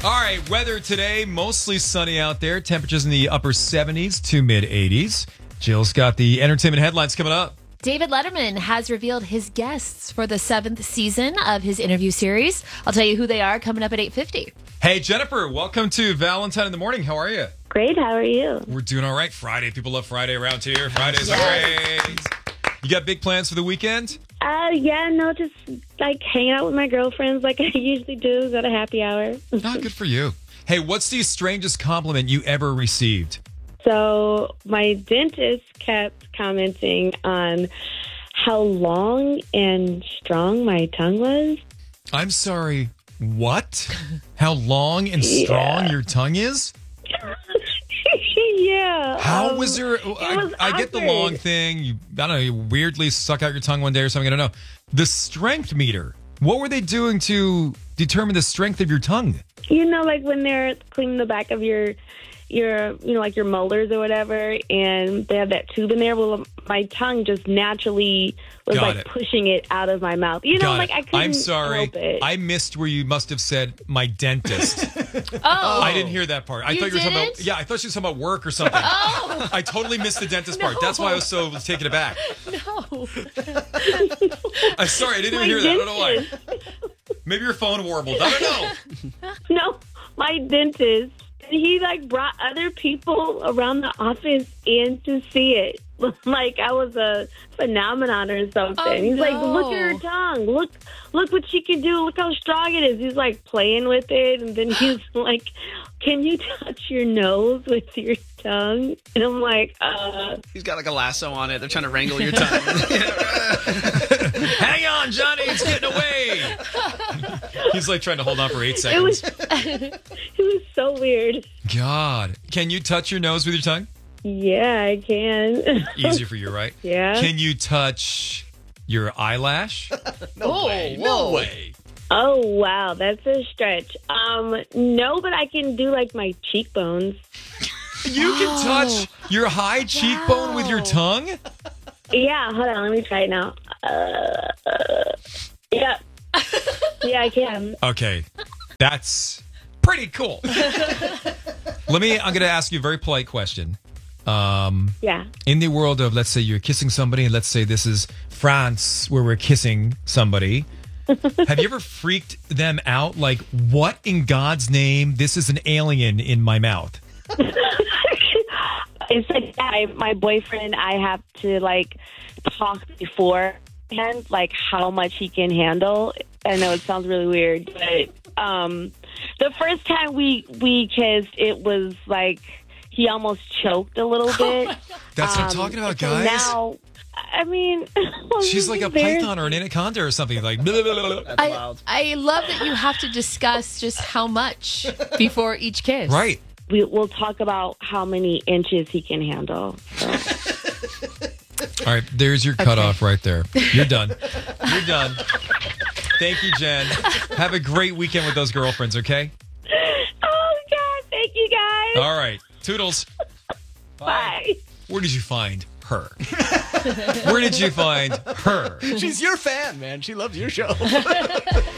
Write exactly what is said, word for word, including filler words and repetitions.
All right, weather today, mostly sunny out there. Temperatures in the upper seventies to mid eighties. Jill's got the entertainment headlines coming up. David Letterman has revealed his guests for the seventh season of his interview series. I'll tell you who they are coming up at eight fifty. Hey, Jennifer, welcome to Valentine in the Morning. How are you? Great. How are you? We're doing all right. Friday. People love Friday around here. Fridays are great. You got big plans for the weekend? Uh, yeah, no, just like hanging out with my girlfriends like I usually do. Got a happy hour. Oh, good for you. Hey, what's the strangest compliment you ever received? So my dentist kept commenting on how long and strong my tongue was. I'm sorry, what? How long and strong Yeah. your tongue is? Yeah. How um, was there? I, was I get the awkward. long thing. You, I don't know, you weirdly suck out your tongue one day or something. I don't know. The strength meter. What were they doing to determine the strength of your tongue? You know, like when they're cleaning the back of your, your, you know, like your molars or whatever, and they have that tube in there. Well, my tongue just naturally was Got like it. pushing it out of my mouth. You know, Got like it. I couldn't I'm sorry. help it. I missed where you must have said my dentist. Oh, I didn't hear that part. I You thought you were talking about. didn't? Yeah, I thought she was talking about work or something. Oh, I totally missed the dentist part. That's why I was so taken aback. no. I'm sorry, I didn't My even hear that. I don't know why. dentist. Maybe your phone warbled. I don't know. No, my dentist. He like brought other people around the office in to see it. Like I was a phenomenon or something. Oh, He's like, no. look at her tongue. Look, look what she can do. Look how strong it is. He's like playing with it, and then he's like, "Can you touch your nose with your tongue?" And I'm like, "Uh." He's got like a lasso on it. They're trying to wrangle your tongue. Hang on, Johnny, it's getting away. He's like trying to hold on for eight It seconds. was, it was so weird. God, can you touch your nose with your tongue? Yeah, I can. Easier for you, right? Yeah. Can you touch your eyelash? No way. No way. Oh wow, that's a stretch. Um, no, but I can do like my cheekbones. You can touch your high cheekbone with your Wow. tongue? Yeah, hold on, let me try it now. Uh, uh, yeah, yeah, I can. Okay, that's pretty cool. Let me, I'm going to ask you a very polite question. Um, Yeah. in the world of, let's say you're kissing somebody, and let's say this is France where we're kissing somebody. Have you ever freaked them out? Like, what in God's name? This is an alien in my mouth. It's like I, my boyfriend. I have to like talk beforehand, like how much he can handle. I know it sounds really weird, but um, the first time we we kissed, it was like he almost choked a little bit. That's what I'm Um, talking about, so guys. Now, I mean, She's like a python or an anaconda or something. Like, blah, blah, blah, blah. That's I, wild. I love that you have to discuss just how much before each kiss. Right. we, we'll talk about how many inches he can handle. So. All right, there's your cutoff right there. You're done. You're done. Thank you, Jen. Have a great weekend with those girlfriends, okay? Oh God! Thank you guys. All right. Toodles. Bye. Where did you find her? Where did you find her? She's your fan, man. She loves your show.